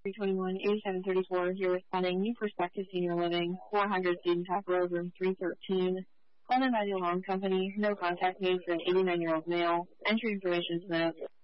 321-8734. You're responding. New Perspective Senior Living, 400 Student Talk Road, room 313. Called in by the alarm company. No contact needs. An 89-year-old male. Entry information is